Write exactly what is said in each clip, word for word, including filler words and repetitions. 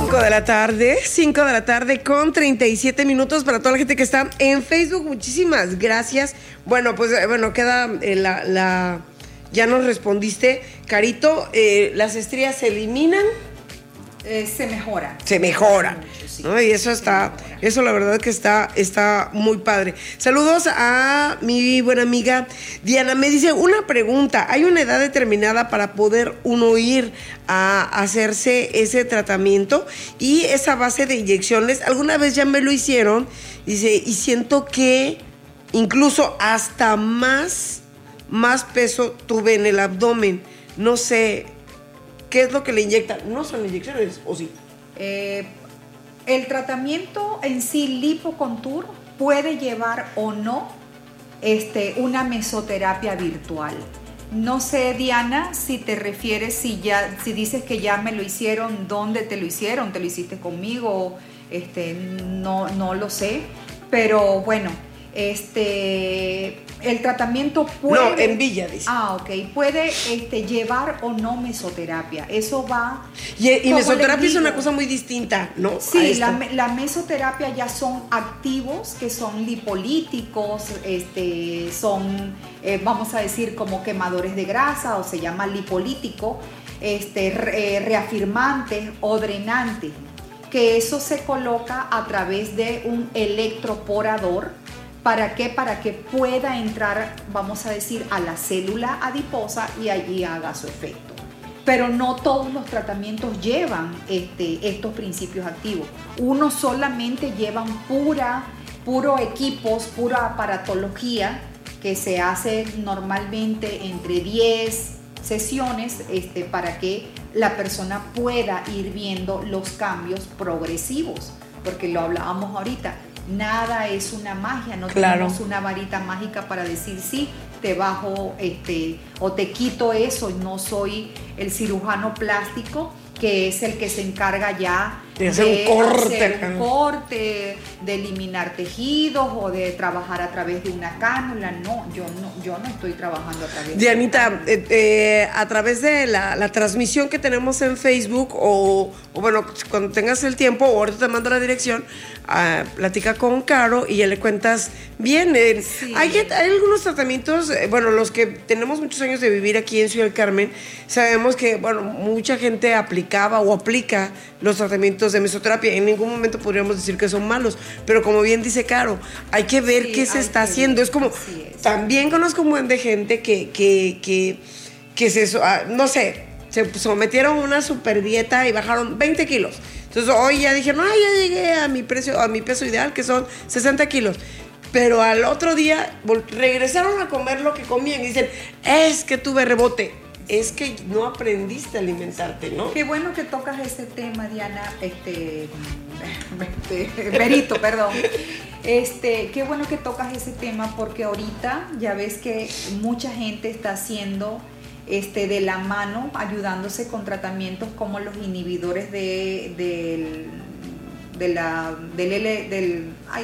cinco de la tarde, cinco de la tarde con treinta y siete minutos para toda la gente que está en Facebook. Muchísimas gracias. Bueno, pues bueno, queda eh, la, la... Ya nos respondiste, Carito. Eh, ¿las estrías se eliminan? Eh, se mejora. Se mejora. Sí. ¿No? Y eso está, eso la verdad que está, está muy padre. Saludos a mi buena amiga Diana. Me dice una pregunta. ¿Hay una edad determinada para poder uno ir a hacerse ese tratamiento? Y esa base de inyecciones, alguna vez ya me lo hicieron, dice, y siento que incluso hasta más, más peso tuve en el abdomen. No sé. ¿Qué es lo que le inyectan? ¿No son inyecciones o sí? Eh, el tratamiento en sí, Lipocontour, puede llevar o no este, una mesoterapia virtual. No sé, Diana, si te refieres, si ya, si dices que ya me lo hicieron, ¿dónde te lo hicieron? ¿Te lo hiciste conmigo? Este, no, no lo sé. Pero bueno, este... el tratamiento puede... No, en Villa, dice. Ah, ok. Puede este, llevar o no mesoterapia. Eso va... Y, y mesoterapia es una cosa muy distinta, ¿no? Sí, la, la mesoterapia ya son activos que son lipolíticos, este, son, eh, vamos a decir, como quemadores de grasa, o se llama lipolítico, este, re, reafirmante o drenante, que eso se coloca a través de un electroporador. ¿Para qué? Para que pueda entrar, vamos a decir, a la célula adiposa y allí haga su efecto. Pero no todos los tratamientos llevan este, estos principios activos. Unos solamente llevan pura, puro equipos, pura aparatología, que se hace normalmente entre diez sesiones este, para que la persona pueda ir viendo los cambios progresivos. Porque lo hablábamos ahorita. Nada es una magia, no claro. tenemos una varita mágica para decir sí, te bajo este, o te quito eso. No soy el cirujano plástico que es el que se encarga ya de hacer un corte, hacer un corte, de eliminar tejidos o de trabajar a través de una cánula. No, yo no, yo no estoy trabajando a través Dianita, de una eh, eh, a través de la, la transmisión que tenemos en Facebook o, o bueno, cuando tengas el tiempo o ahorita te mando la dirección, uh, platica con Caro y ya le cuentas bien. Eh, sí. hay, hay algunos tratamientos, eh, bueno, los que tenemos muchos años de vivir aquí en Ciudad del Carmen, sabemos que, bueno, mucha gente aplicaba o aplica los tratamientos de mesoterapia. En ningún momento podríamos decir que son malos, pero como bien dice Caro, hay que ver sí, qué se está haciendo. Ver. Es como, es. También conozco un buen de gente que, que, que, que se, no sé, se sometieron a una super dieta y bajaron veinte kilos. Entonces hoy ya dijeron, no, ya llegué a mi precio, a mi peso ideal, que son sesenta kilos. Pero al otro día regresaron a comer lo que comían y dicen, es que tuve rebote. Es que no aprendiste a alimentarte, ¿no? Qué bueno que tocas ese tema, Diana, este, este Berito, perdón. Este, qué bueno que tocas ese tema porque ahorita ya ves que mucha gente está haciendo este, de la mano, ayudándose con tratamientos como los inhibidores de, del, de la, del, L, del, ay,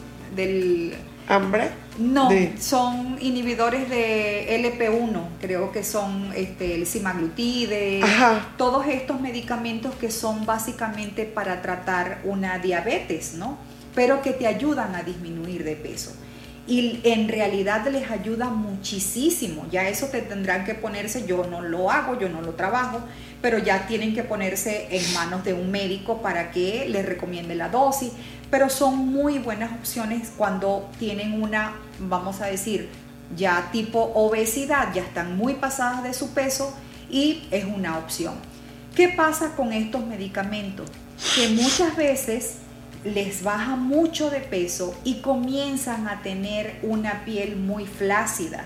del ¿Hambre? No, de... son inhibidores de L P uno, creo que son este, el semaglutide, Ajá. todos estos medicamentos que son básicamente para tratar una diabetes, ¿no? Pero que te ayudan a disminuir de peso. Y en realidad les ayuda muchísimo. Ya eso te tendrán que ponerse, yo no lo hago, yo no lo trabajo, pero ya tienen que ponerse en manos de un médico para que les recomiende la dosis. Pero son muy buenas opciones cuando tienen una, vamos a decir, ya tipo obesidad, ya están muy pasadas de su peso y es una opción. ¿Qué pasa con estos medicamentos? Que muchas veces les baja mucho de peso y comienzan a tener una piel muy flácida.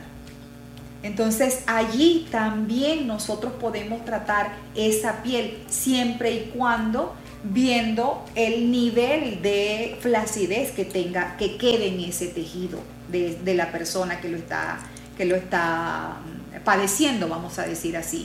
Entonces allí también nosotros podemos tratar esa piel siempre y cuando viendo el nivel de flacidez que tenga, que quede en ese tejido de, de la persona que lo está, que lo está padeciendo, vamos a decir así.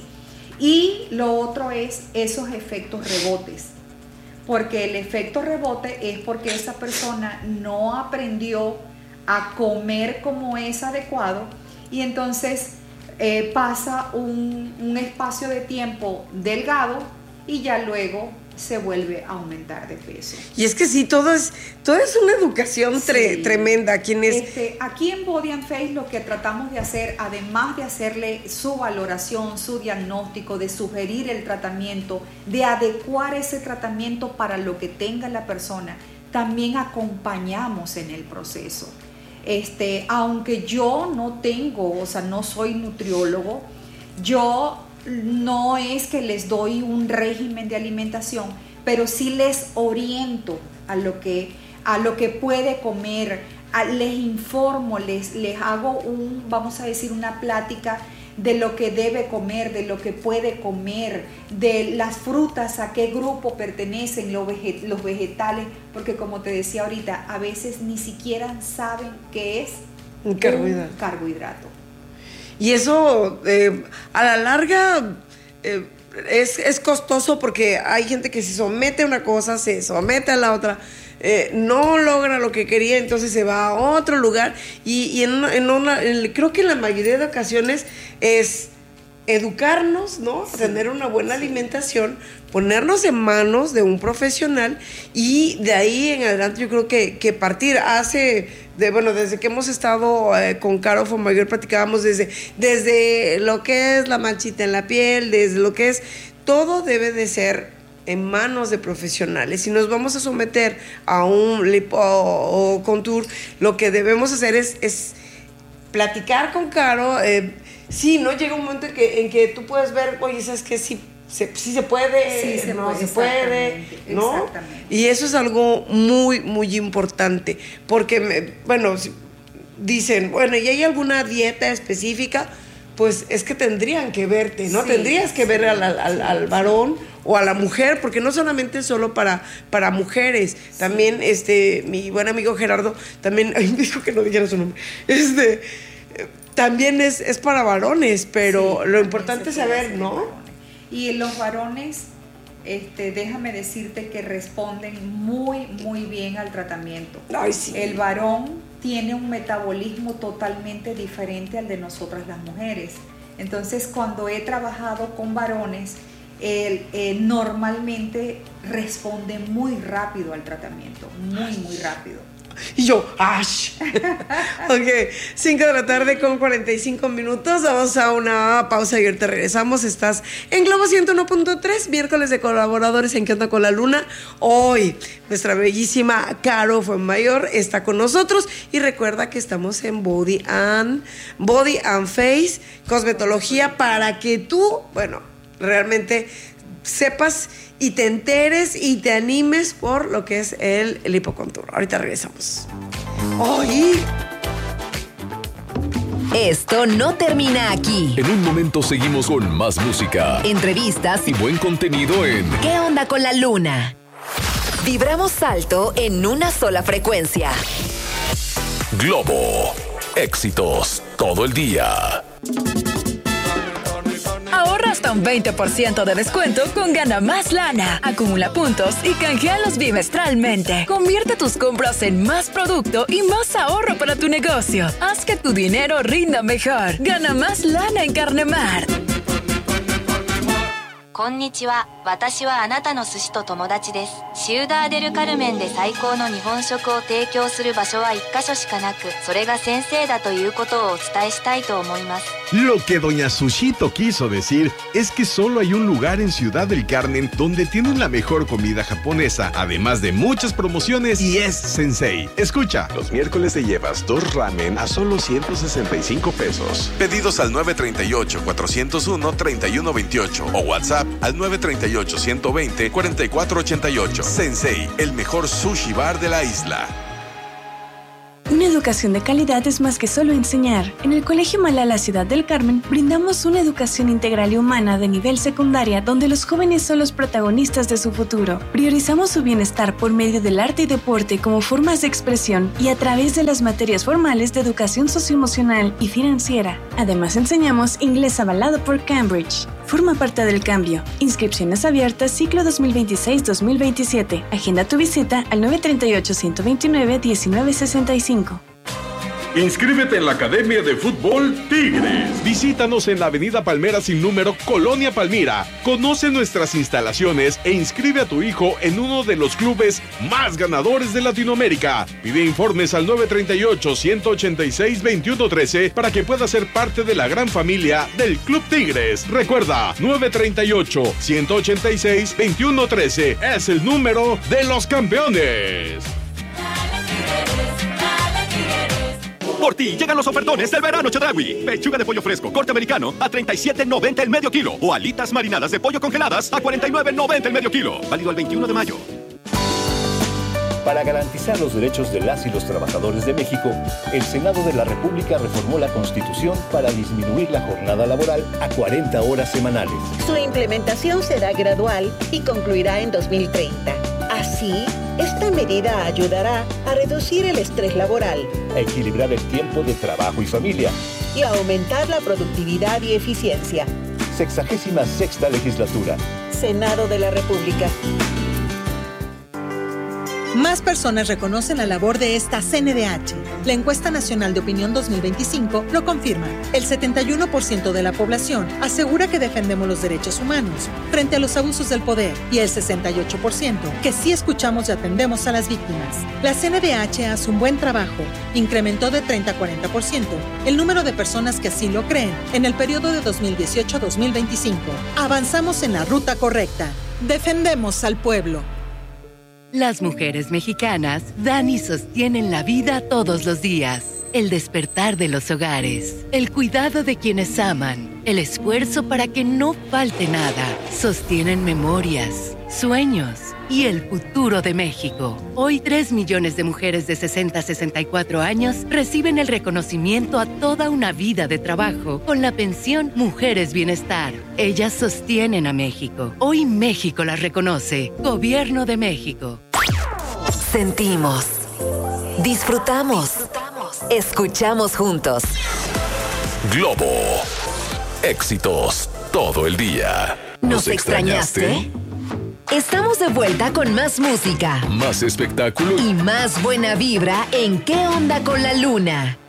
Y lo otro es esos efectos rebotes, porque el efecto rebote es porque esa persona no aprendió a comer como es adecuado y entonces eh, pasa un, un espacio de tiempo delgado y ya luego se vuelve a aumentar de peso. Y es que sí, todo es, todo es una educación tre- sí. tremenda. Quienes... Este, aquí en Body and Face lo que tratamos de hacer, además de hacerle su valoración, su diagnóstico, de sugerir el tratamiento, de adecuar ese tratamiento para lo que tenga la persona, también acompañamos en el proceso. Este, aunque yo no tengo, o sea, no soy nutriólogo, yo no es que les doy un régimen de alimentación, pero sí les oriento a lo que, a lo que puede comer, a, les informo, les, les hago un, vamos a decir, una plática de lo que debe comer, de lo que puede comer, de las frutas, a qué grupo pertenecen, los, veget- los vegetales, porque como te decía ahorita, a veces ni siquiera saben qué es un carbohidrato. Un carbohidrato. Y eso eh, a la larga eh, es, es costoso porque hay gente que se somete a una cosa, se somete a la otra, eh, no logra lo que quería, entonces se va a otro lugar y, y en una, en una, en, creo que en la mayoría de ocasiones es educarnos, ¿no? Sí. Tener una buena sí. alimentación, ponernos en manos de un profesional y de ahí en adelante yo creo que, que partir. Hace, de, bueno, desde que hemos estado eh, con Caro Fontmayor platicábamos desde, desde lo que es la manchita en la piel, desde lo que es, todo debe de ser en manos de profesionales. Si nos vamos a someter a un lipo o contour, lo que debemos hacer es, es platicar con Caro. Eh, sí, ¿no? Llega un momento en que, en que tú puedes ver, oye, ¿sabes qué? Sí, se, sí se puede, sí, se no puede, se puede, ¿no? Exactamente. Y eso es algo muy, muy importante, porque, me, bueno, dicen, bueno, ¿y hay alguna dieta específica? Pues es que tendrían que verte, ¿no? Sí, Tendrías que sí, ver al, al, al, al varón o a la mujer, porque no solamente es solo para, para mujeres, sí. También, este, mi buen amigo Gerardo, también, ay, me dijo que no dijera su nombre, este... también es, es para varones, pero sí, lo importante es saber, ¿no? Y los varones, este, déjame decirte que responden muy, muy bien al tratamiento. Ay, sí. El varón tiene un metabolismo totalmente diferente al de nosotras las mujeres. Entonces, cuando he trabajado con varones, él, eh, normalmente responde muy rápido al tratamiento, muy, muy rápido. Y yo, ¡ash! Ok, cinco de la tarde con cuarenta y cinco minutos. Vamos a una pausa y ahorita regresamos. Estás en Globo ciento uno punto tres, miércoles de colaboradores en ¿Qué onda con la luna? Hoy, nuestra bellísima Caro Fontmayor está con nosotros. Y recuerda que estamos en Body and, Body and Face, cosmetología, para que tú, bueno, realmente sepas y te enteres y te animes por lo que es el, el lipocontour. Ahorita regresamos. ¡Ay! Esto no termina aquí. En un momento seguimos con más música, entrevistas y buen contenido en ¿Qué onda con la luna? Vibramos alto en una sola frecuencia. Globo. Éxitos todo el día. Ahorra hasta un veinte por ciento de descuento con Gana Más Lana. Acumula puntos y canjealos bimestralmente. Convierte tus compras en más producto y más ahorro para tu negocio. Haz que tu dinero rinda mejor. Gana Más Lana en Carnemart. こんにちは。私はあなたの寿司と友達です。シウダーデルカルメンで最高の日本食を提供する場所は一箇所しかなく、それが先生だということをお伝えしたいと思います。 Lo que doña Sushito quiso decir es que solo hay un lugar en Ciudad del Carmen donde tienen la mejor comida japonesa, además de muchas promociones, y es Sensei. Escucha. Los miércoles te llevas dos ramen a solo ciento sesenta y cinco pesos. Pedidos al nueve tres ocho, cuatro cero uno, tres uno dos ocho o WhatsApp al nueve tres ocho, uno dos cero, cuatro cuatro ocho ocho. Sensei, el mejor sushi bar de la isla. Una educación de calidad es más que solo enseñar. En el Colegio Malala Ciudad del Carmen brindamos una educación integral y humana de nivel secundaria donde los jóvenes son los protagonistas de su futuro. Priorizamos su bienestar por medio del arte y deporte como formas de expresión y a través de las materias formales de educación socioemocional y financiera. Además enseñamos inglés avalado por Cambridge. Forma parte del cambio. Inscripciones abiertas ciclo dos mil veintiséis dos mil veintisiete. Agenda tu visita al nueve tres ocho, uno dos nueve, uno nueve seis cinco. Inscríbete en la Academia de Fútbol Tigres. Visítanos en la Avenida Palmera sin número, Colonia Palmira. Conoce nuestras instalaciones e inscribe a tu hijo en uno de los clubes más ganadores de Latinoamérica. Pide informes al nueve tres ocho, uno ocho seis, dos uno uno tres para que pueda ser parte de la gran familia del Club Tigres. Recuerda, nueve tres ocho, uno ocho seis, dos uno uno tres es el número de los campeones. Por ti llegan los ofertones del verano Chedraui. Pechuga de pollo fresco, corte americano a treinta y siete noventa el medio kilo. O alitas marinadas de pollo congeladas a cuarenta y nueve noventa el medio kilo. Válido el veintiuno de mayo. Para garantizar los derechos de las y los trabajadores de México, el Senado de la República reformó la Constitución para disminuir la jornada laboral a cuarenta horas semanales. Su implementación será gradual y concluirá en dos mil treinta. Así, esta medida ayudará a reducir el estrés laboral, a equilibrar el tiempo de trabajo y familia y a aumentar la productividad y eficiencia. Sexagésima sexta legislatura. Senado de la República. Más personas reconocen la labor de esta C N D H. La Encuesta Nacional de Opinión dos mil veinticinco lo confirma. El setenta y uno por ciento de la población asegura que defendemos los derechos humanos frente a los abusos del poder y el sesenta y ocho por ciento que sí escuchamos y atendemos a las víctimas. La C N D H hace un buen trabajo. Incrementó de treinta a cuarenta por ciento el número de personas que así lo creen en el periodo de dos mil dieciocho a dos mil veinticinco. Avanzamos en la ruta correcta. Defendemos al pueblo. Las mujeres mexicanas dan y sostienen la vida todos los días. El despertar de los hogares, el cuidado de quienes aman, el esfuerzo para que no falte nada. Sostienen memorias, sueños y el futuro de México. Hoy tres millones de mujeres de sesenta a sesenta y cuatro años reciben el reconocimiento a toda una vida de trabajo con la pensión Mujeres Bienestar. Ellas sostienen a México. Hoy México las reconoce. Gobierno de México. Sentimos, disfrutamos, escuchamos juntos. Globo. Éxitos todo el día. ¿Nos extrañaste? Estamos de vuelta con más música, más espectáculo y más buena vibra en ¿Qué onda con la luna?